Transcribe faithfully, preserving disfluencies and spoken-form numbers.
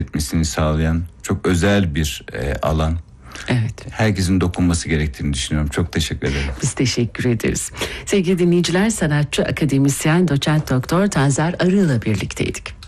etmesini sağlayan çok özel bir e, alan. Evet. Herkesin dokunması gerektiğini düşünüyorum. Çok teşekkür ederim. Biz teşekkür ederiz. Sevgili dinleyiciler, sanatçı, akademisyen, doçent doktor Tazer Arı'yla birlikteydik.